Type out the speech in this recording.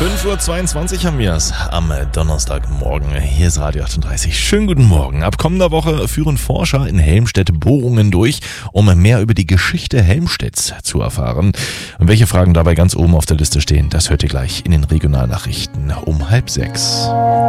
5:22 Uhr haben wir es am Donnerstagmorgen. Hier ist Radio 38. Schönen guten Morgen. Ab kommender Woche führen Forscher in Helmstedt Bohrungen durch, um mehr über die Geschichte Helmstedts zu erfahren. Und welche Fragen dabei ganz oben auf der Liste stehen, das hört ihr gleich in den Regionalnachrichten um 5:30.